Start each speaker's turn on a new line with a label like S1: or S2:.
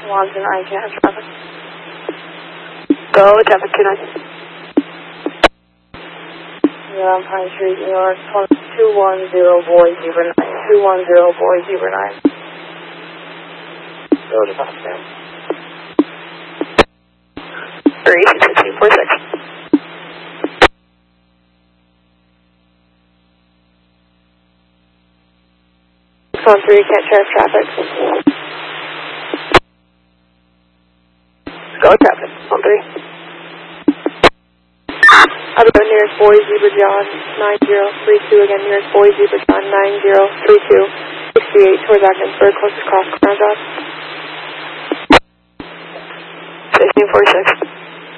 S1: Watson, I can't have traffic. Go, traffic 29. Yeah, on Pine Street, New York, 210 boy, zebra 9. 210 boy, zebra 9. Go to Boston. 31646. On 3, can't share traffic. Go traffic, on 3. Out of the nearest boy, zebra John, 9032, again, nearest boy, zebra John, 9032, 68, towards Ogdensburg, closest cross, ground off. 1646.